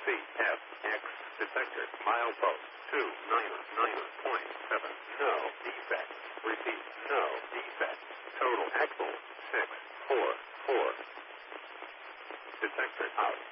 CFX detector. Milepost 299.7. No defect. Repeat. No defect. Total axle 644. Detector out.